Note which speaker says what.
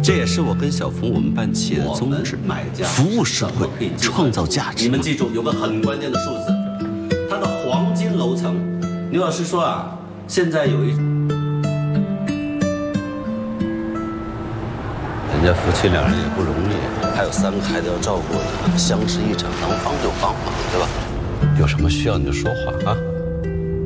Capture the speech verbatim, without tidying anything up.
Speaker 1: 这也是我跟小冯我们办企业的宗旨，服务社会，创造价值。
Speaker 2: 你们记住，有个很关键的数字，它的黄金楼层。牛老师说啊，现在有一，人家夫妻两人也不容易，还有三个孩子要照顾呢，相识一场，能帮就帮嘛，对吧？有什么需要你就说话啊。